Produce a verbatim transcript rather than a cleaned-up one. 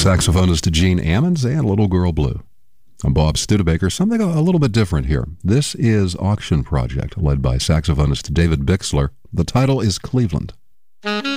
Saxophonist Gene Ammons and Little Girl Blue. I'm Bob Studebaker. Something a little bit different here. This is Auction Project, led by saxophonist David Bixler. The title is Cleveland.